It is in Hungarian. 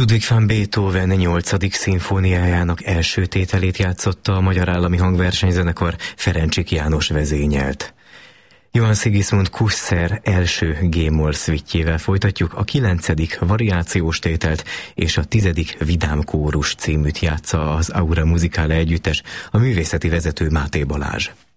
Ludwig van Beethoven 8. szimfóniájának első tételét játszotta a Magyar Állami Hangversenyzenekar, Ferencsik János vezényelt. Johann Sigismund Kusser első G-moll szvittjével folytatjuk, a 9. variációs tételt és a 10. Vidám kórus címűt játsza az Aura Musicale együttes, a művészeti vezető Máté Balázs.